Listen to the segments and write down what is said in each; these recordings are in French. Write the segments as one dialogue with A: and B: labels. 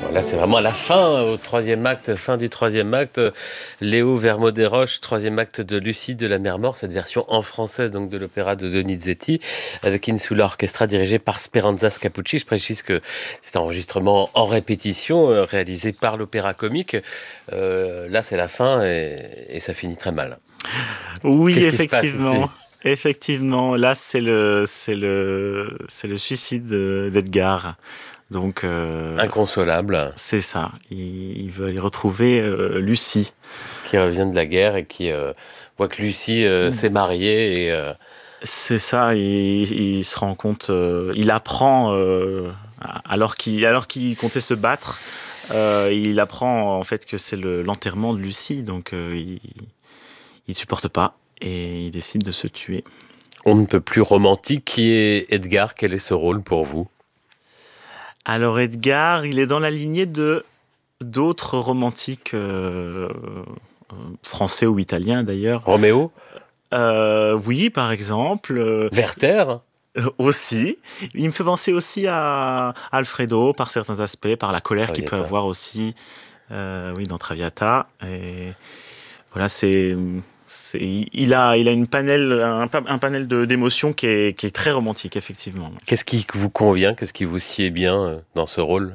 A: Là, c'est vraiment à la fin, au troisième acte, fin du troisième acte. Léo Vermaux-Desroches, troisième acte de Lucie de la Mer Morte, cette version en français donc de l'opéra de Donizetti, avec Insula Orchestra dirigé par Speranza Scapucci. Je précise que c'est un enregistrement en répétition, réalisé par l'Opéra Comique. Là, c'est la fin et ça finit très mal.
B: Oui,
A: Qu'est-ce qui se passe ici?
B: effectivement. Là, c'est le suicide d'Edgar. Donc,
A: Inconsolable,
B: c'est ça. Il veut aller retrouver Lucie.
A: qui revient de la guerre et qui voit que Lucie s'est mariée et
B: C'est ça. Il se rend compte. Il apprend alors qu'il comptait se battre. Il apprend en fait que c'est l'enterrement de Lucie. Donc, il supporte pas et il décide de se tuer.
A: on ne peut plus romantique. Qui est Edgar? Quel est ce rôle pour vous?
B: Alors Edgar, il est dans la lignée de d'autres romantiques français ou italiens d'ailleurs.
A: Roméo?
B: Oui, par exemple.
A: Werther?
B: Aussi. Il me fait penser aussi à Alfredo par certains aspects, par la colère qu'il peut
A: Traviata.
B: avoir aussi. Oui, dans Traviata. Et voilà, il a un panel d'émotions qui est très romantique, effectivement.
A: Qu'est-ce qui vous convient? Qu'est-ce qui vous sied bien dans ce rôle?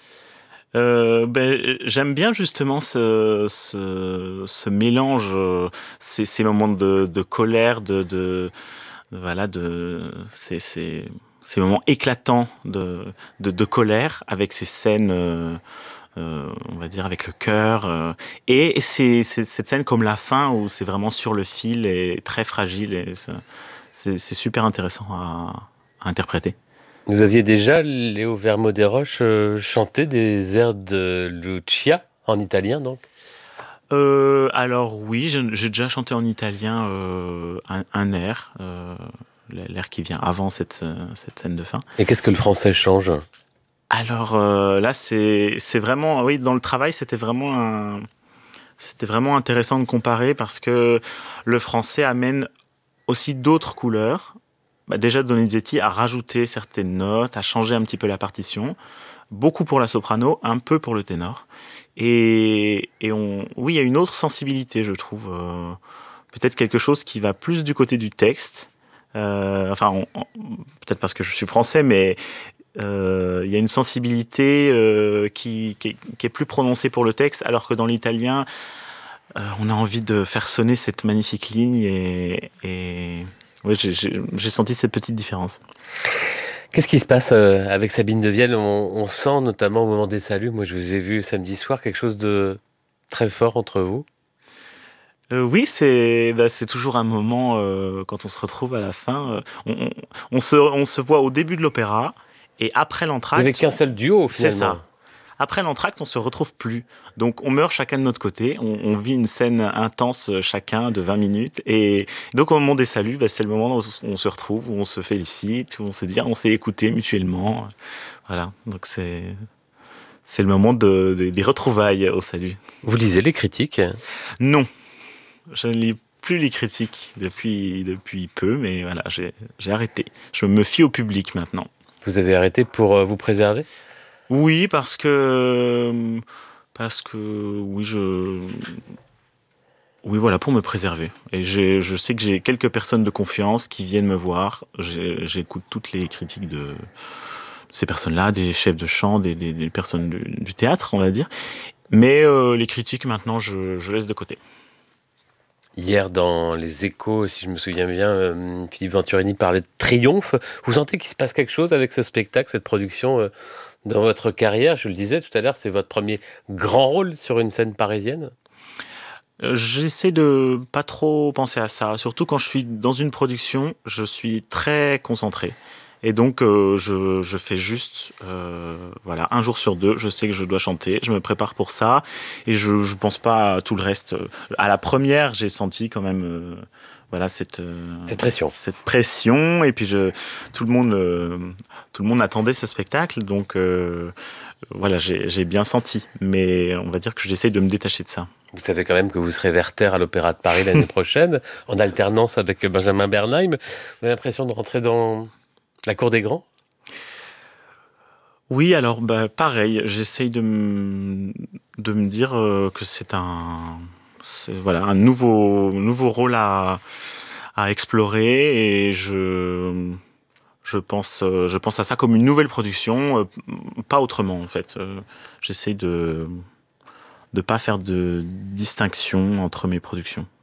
B: J'aime bien justement ce mélange, ces moments de colère, voilà, ces moments éclatants de colère avec ces scènes, on va dire avec le cœur, et cette scène comme la fin où c'est vraiment sur le fil et très fragile, et c'est super intéressant à interpréter.
A: Vous aviez déjà, Léo Vermaux-Desroches, chanté des airs de Lucia, en italien donc?
B: Alors oui, j'ai déjà chanté en italien un air, l'air qui vient avant cette scène de fin.
A: Et qu'est-ce que le français change?
B: Alors là, c'est vraiment, oui, dans le travail, c'était vraiment intéressant de comparer parce que le français amène aussi d'autres couleurs. Bah, déjà, Donizetti a rajouté certaines notes, a changé un petit peu la partition, beaucoup pour la soprano, un peu pour le ténor. Oui, il y a une autre sensibilité, je trouve. Peut-être quelque chose qui va plus du côté du texte. Enfin, peut-être parce que je suis français, mais il y a une sensibilité qui est plus prononcée pour le texte, alors que dans l'italien, on a envie de faire sonner cette magnifique ligne et ouais, j'ai senti cette petite différence.
A: Qu'est-ce qui se passe avec Sabine de Vielle? On sent notamment au moment des saluts, moi je vous ai vu samedi soir, quelque chose de très fort entre vous.
B: Oui, c'est toujours un moment quand on se retrouve à la fin. On se voit au début de l'opéra et après
A: Il n'y avait
B: l'entracte,
A: qu'un seul duo
B: c'est
A: finalement.
B: ça. Après l'entracte, on se retrouve plus. Donc on meurt chacun de notre côté. On vit une scène intense chacun de 20 minutes. Et donc au moment des saluts, c'est le moment où on se retrouve, où on se félicite, où on se dit ah, on s'est écouté mutuellement. Voilà. Donc c'est le moment des retrouvailles au salut.
A: Vous lisez les critiques?
B: Non, je ne lis plus les critiques depuis peu, mais voilà, j'ai arrêté. Je me fie au public maintenant.
A: Vous avez arrêté pour vous préserver?
B: Oui, parce que oui, oui, voilà, pour me préserver. Et je sais que j'ai quelques personnes de confiance qui viennent me voir. J'écoute toutes les critiques de ces personnes-là, des chefs de chant, des personnes du théâtre, on va dire. Mais les critiques, maintenant, je laisse de côté.
A: Hier, dans Les Échos, si je me souviens bien, Philippe Venturini parlait de triomphe. Vous sentez qu'il se passe quelque chose avec ce spectacle, cette production, dans votre carrière? Je le disais tout à l'heure, c'est votre premier grand rôle sur une scène parisienne.
B: J'essaie de pas trop penser à ça. Surtout quand je suis dans une production, je suis très concentré. Et donc, je fais juste, voilà, un jour sur deux, je sais que je dois chanter, je me prépare pour ça, et je pense pas à tout le reste. À la première, j'ai senti quand même, voilà,
A: Cette pression.
B: cette pression, et puis tout le monde attendait ce spectacle, donc voilà, j'ai bien senti. Mais on va dire que j'essaie de me détacher de ça.
A: Vous savez quand même que vous serez Werther à l'Opéra de Paris l'année prochaine, en alternance avec Benjamin Bernheim. Vous avez l'impression de rentrer dans la cour des grands?
B: Oui, alors pareil, j'essaye de me dire que voilà, un nouveau rôle à explorer et je pense à ça comme une nouvelle production, pas autrement en fait. J'essaye de pas faire de distinction entre mes productions.